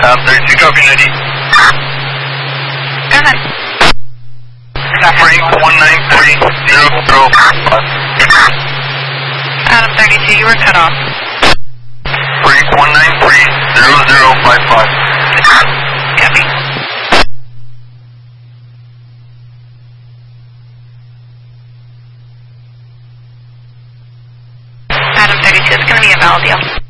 32, copy 90. Go ahead. Frank 193.005. Adam 32, you were cut off. Frank 193.0055. Copy. Adam 32, it's going to be a valid deal.